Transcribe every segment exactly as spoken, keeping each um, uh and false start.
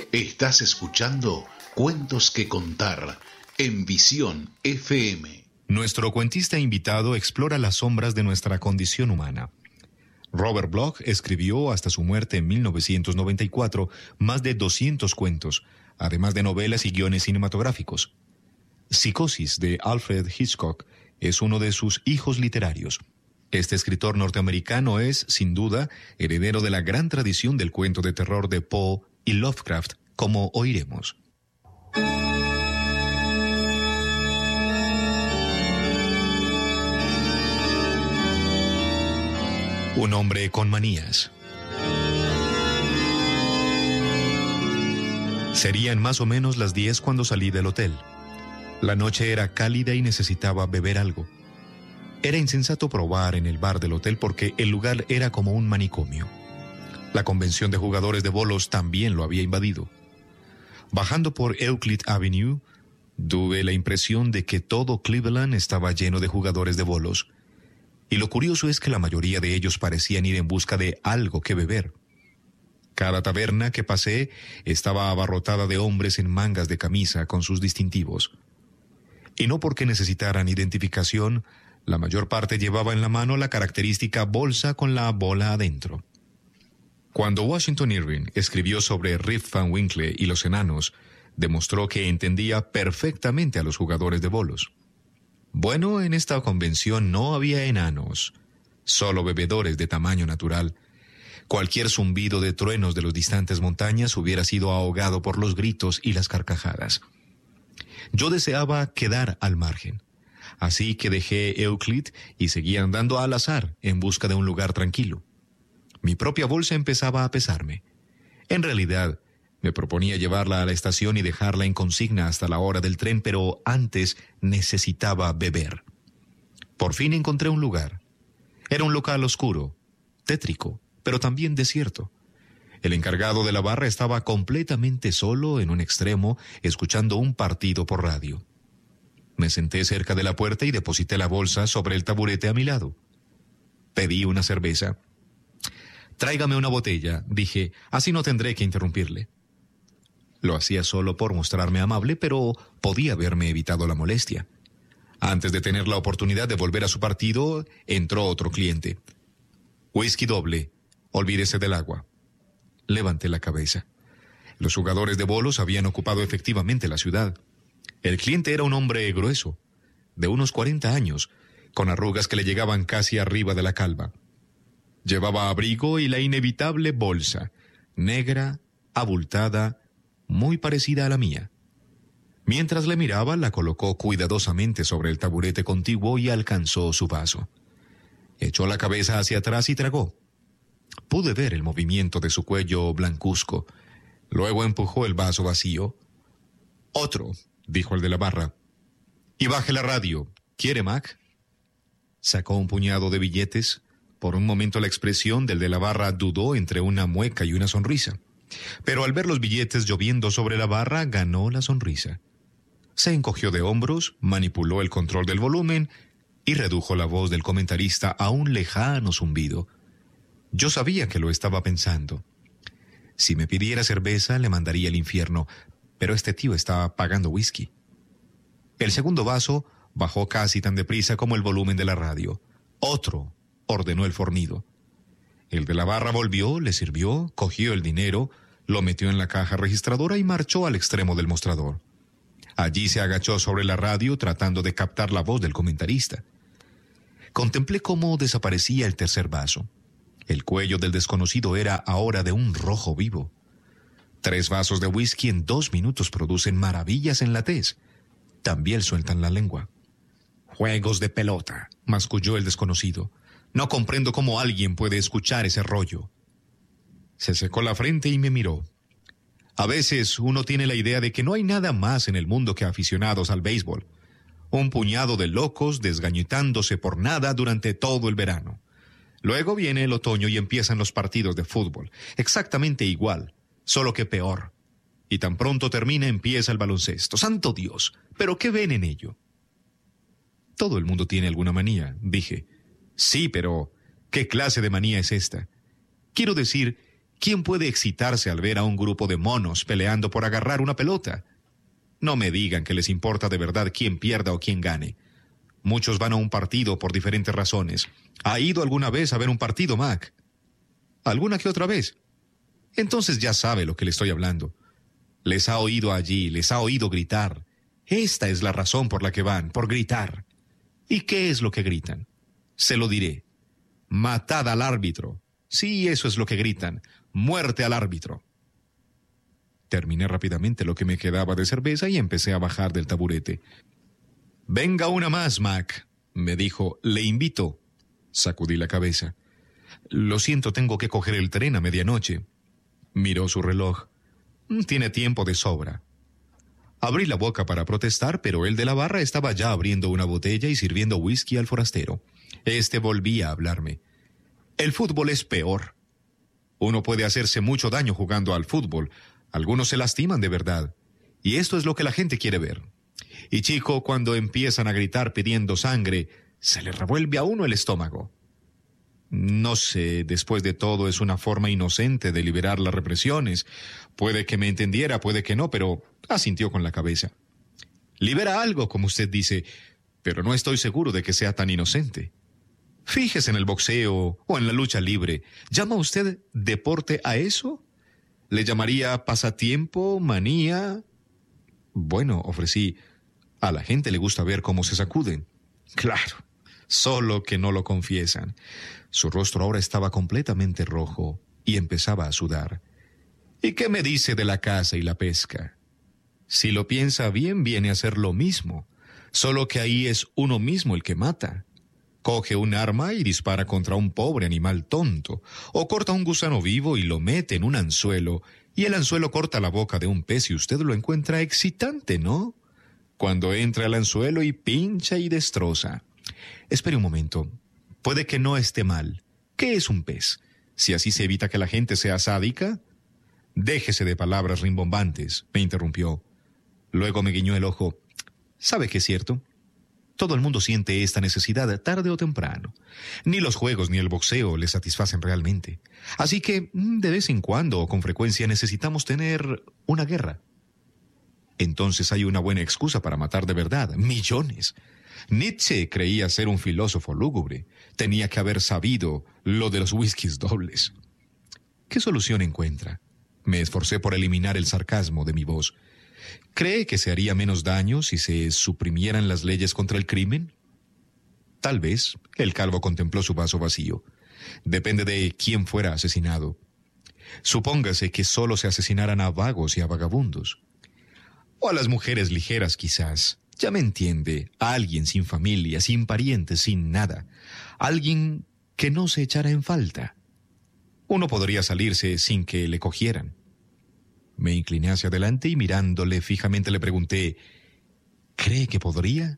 Estás escuchando Cuentos que Contar en Visión F M. Nuestro cuentista invitado explora las sombras de nuestra condición humana. Robert Bloch escribió hasta su muerte en mil novecientos noventa y cuatro más de doscientos cuentos, además de novelas y guiones cinematográficos. Psicosis de Alfred Hitchcock es uno de sus hijos literarios. Este escritor norteamericano es, sin duda, heredero de la gran tradición del cuento de terror de Poe y Lovecraft, como oiremos. Un hombre con manías. Serían más o menos las diez cuando salí del hotel. La noche era cálida y necesitaba beber algo. Era insensato probar en el bar del hotel porque el lugar era como un manicomio. La convención de jugadores de bolos también lo había invadido. Bajando por Euclid Avenue, tuve la impresión de que todo Cleveland estaba lleno de jugadores de bolos. Y lo curioso es que la mayoría de ellos parecían ir en busca de algo que beber. Cada taberna que pasé estaba abarrotada de hombres en mangas de camisa con sus distintivos. Y no porque necesitaran identificación, la mayor parte llevaba en la mano la característica bolsa con la bola adentro. Cuando Washington Irving escribió sobre Rip Van Winkle y los enanos, demostró que entendía perfectamente a los jugadores de bolos. Bueno, en esta convención no había enanos, solo bebedores de tamaño natural. Cualquier zumbido de truenos de las distantes montañas hubiera sido ahogado por los gritos y las carcajadas. Yo deseaba quedar al margen, así que dejé Euclid y seguí andando al azar en busca de un lugar tranquilo. Mi propia bolsa empezaba a pesarme. En realidad, me proponía llevarla a la estación y dejarla en consigna hasta la hora del tren, pero antes necesitaba beber. Por fin encontré un lugar. Era un local oscuro, tétrico, pero también desierto. El encargado de la barra estaba completamente solo en un extremo, escuchando un partido por radio. Me senté cerca de la puerta y deposité la bolsa sobre el taburete a mi lado. Pedí una cerveza. «Tráigame una botella», dije, así no tendré que interrumpirle. Lo hacía solo por mostrarme amable, pero podía haberme evitado la molestia. Antes de tener la oportunidad de volver a su partido, entró otro cliente. «Whisky doble. Olvídese del agua». Levanté la cabeza. Los jugadores de bolos habían ocupado efectivamente la ciudad. El cliente era un hombre grueso, de unos cuarenta años, con arrugas que le llegaban casi arriba de la calva. Llevaba abrigo y la inevitable bolsa, negra, abultada, muy parecida a la mía. Mientras le miraba, la colocó cuidadosamente sobre el taburete contiguo y alcanzó su vaso. Echó la cabeza hacia atrás y tragó. Pude ver el movimiento de su cuello blancuzco. Luego empujó el vaso vacío. «Otro», dijo el de la barra. «Y baje la radio. ¿Quiere, Mac?» Sacó un puñado de billetes. Por un momento la expresión del de la barra dudó entre una mueca y una sonrisa. Pero al ver los billetes lloviendo sobre la barra, ganó la sonrisa. Se encogió de hombros, manipuló el control del volumen y redujo la voz del comentarista a un lejano zumbido. Yo sabía que lo estaba pensando. Si me pidiera cerveza, le mandaría al infierno, pero este tío estaba pagando whisky. El segundo vaso bajó casi tan deprisa como el volumen de la radio. «Otro», ordenó el fornido. El de la barra volvió, le sirvió, cogió el dinero, lo metió en la caja registradora y marchó al extremo del mostrador. Allí se agachó sobre la radio tratando de captar la voz del comentarista. Contemplé cómo desaparecía el tercer vaso. El cuello del desconocido era ahora de un rojo vivo. Tres vasos de whisky en dos minutos producen maravillas en la tez. También sueltan la lengua. «Juegos de pelota», masculló el desconocido. «No comprendo cómo alguien puede escuchar ese rollo». Se secó la frente y me miró. A veces uno tiene la idea de que no hay nada más en el mundo que aficionados al béisbol. Un puñado de locos desgañitándose por nada durante todo el verano. Luego viene el otoño y empiezan los partidos de fútbol. Exactamente igual, solo que peor. Y tan pronto termina empieza el baloncesto. ¡Santo Dios! ¿Pero qué ven en ello? Todo el mundo tiene alguna manía, dije. Sí, pero ¿qué clase de manía es esta? Quiero decir, ¿Quién puede excitarse al ver a un grupo de monos peleando por agarrar una pelota? No me digan que les importa de verdad quién pierda o quién gane. Muchos van a un partido por diferentes razones. ¿Ha ido alguna vez a ver un partido, Mac? ¿Alguna que otra vez? Entonces ya sabe lo que le estoy hablando. Les ha oído allí, les ha oído gritar. Esta es la razón por la que van, por gritar. ¿Y qué es lo que gritan? Se lo diré. Matad al árbitro. Sí, eso es lo que gritan. Muerte al árbitro. Terminé rápidamente lo que me quedaba de cerveza y empecé a bajar del taburete. «Venga una más, Mac», me dijo. «Le invito». Sacudí la cabeza. «Lo siento, tengo que coger el tren a medianoche». Miró su reloj. «Tiene tiempo de sobra». Abrí la boca para protestar, pero el de la barra estaba ya abriendo una botella y sirviendo whisky al forastero. Este volvía a hablarme. «El fútbol es peor. Uno puede hacerse mucho daño jugando al fútbol. Algunos se lastiman de verdad. Y esto es lo que la gente quiere ver. Y chico, cuando empiezan a gritar pidiendo sangre, se le revuelve a uno el estómago. No sé, después de todo es una forma inocente de liberar las represiones. Puede que me entendiera, puede que no, pero asintió con la cabeza. Libera algo, como usted dice, pero no estoy seguro de que sea tan inocente. Fíjese en el boxeo o en la lucha libre. ¿Llama usted deporte a eso? ¿Le llamaría pasatiempo, manía? Bueno, ofrecí. A la gente le gusta ver cómo se sacuden. Claro, solo que no lo confiesan. Su rostro ahora estaba completamente rojo y empezaba a sudar. ¿Y qué me dice de la caza y la pesca? Si lo piensa bien, viene a ser lo mismo, solo que ahí es uno mismo el que mata. Coge un arma y dispara contra un pobre animal tonto, o corta un gusano vivo y lo mete en un anzuelo, y el anzuelo corta la boca de un pez y usted lo encuentra excitante, ¿no? Cuando entra al anzuelo y pincha y destroza. Espere un momento. Puede que no esté mal. ¿Qué es un pez? Si así se evita que la gente sea sádica. Déjese de palabras rimbombantes, me interrumpió. Luego me guiñó el ojo. ¿Sabe qué es cierto? Todo el mundo siente esta necesidad tarde o temprano. Ni los juegos ni el boxeo le satisfacen realmente. Así que, de vez en cuando o con frecuencia necesitamos tener una guerra. Entonces hay una buena excusa para matar de verdad. Millones. Nietzsche creía ser un filósofo lúgubre. Tenía que haber sabido lo de los whiskies dobles. ¿Qué solución encuentra? Me esforcé por eliminar el sarcasmo de mi voz. ¿Cree que se haría menos daño si se suprimieran las leyes contra el crimen? Tal vez. El calvo contempló su vaso vacío. Depende de quién fuera asesinado. Supóngase que solo se asesinaran a vagos y a vagabundos. O a las mujeres ligeras, quizás. Ya me entiende, a alguien sin familia, sin parientes, sin nada. Alguien que no se echara en falta. Uno podría salirse sin que le cogieran. Me incliné hacia adelante y mirándole fijamente le pregunté, ¿cree que podría?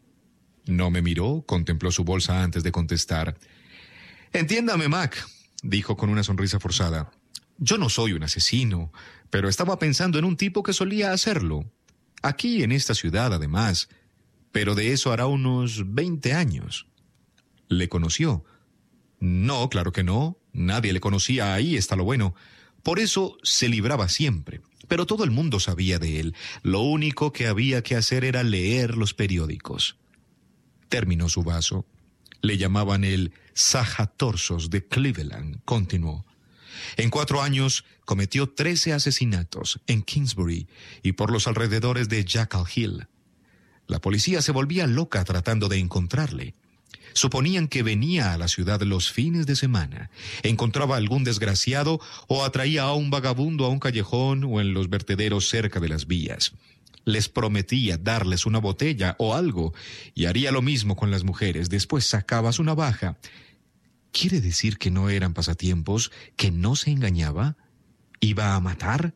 No me miró, contempló su bolsa antes de contestar. Entiéndame, Mac, dijo con una sonrisa forzada. Yo no soy un asesino, pero estaba pensando en un tipo que solía hacerlo. Aquí en esta ciudad, además, pero de eso hará unos veinte años. ¿Le conoció? No, claro que no. Nadie le conocía, ahí está lo bueno. Por eso se libraba siempre. Pero todo el mundo sabía de él. Lo único que había que hacer era leer los periódicos. Terminó su vaso. Le llamaban el Sajatorsos de Cleveland, continuó. En cuatro años cometió trece asesinatos en Kingsbury y por los alrededores de Jackal Hill. La policía se volvía loca tratando de encontrarle. Suponían que venía a la ciudad los fines de semana, encontraba a algún desgraciado o atraía a un vagabundo a un callejón o en los vertederos cerca de las vías. Les prometía darles una botella o algo y haría lo mismo con las mujeres. Después sacaba su navaja. ¿Quiere decir que no eran pasatiempos, que no se engañaba? ¿Iba a matar?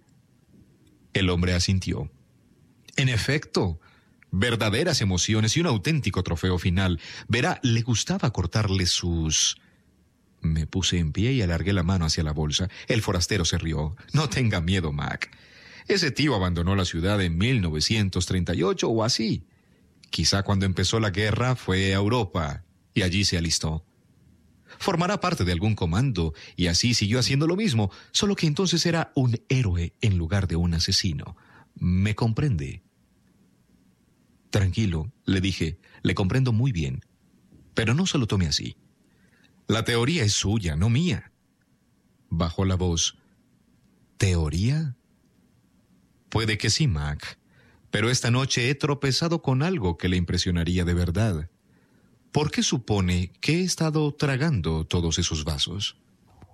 El hombre asintió. En efecto, verdaderas emociones y un auténtico trofeo final. Verá, le gustaba cortarle sus... Me puse en pie y alargué la mano hacia la bolsa. El forastero se rió. No tenga miedo, Mac. Ese tío abandonó la ciudad en mil novecientos treinta y ocho o así. Quizá cuando empezó la guerra fue a Europa y allí se alistó. Formará parte de algún comando, y así siguió haciendo lo mismo, solo que entonces era un héroe en lugar de un asesino. ¿Me comprende? Tranquilo, le dije, le comprendo muy bien. Pero no se lo tome así. La teoría es suya, no mía. Bajó la voz. ¿Teoría? Puede que sí, Mac. Pero esta noche he tropezado con algo que le impresionaría de verdad. ¿Por qué supone que he estado tragando todos esos vasos?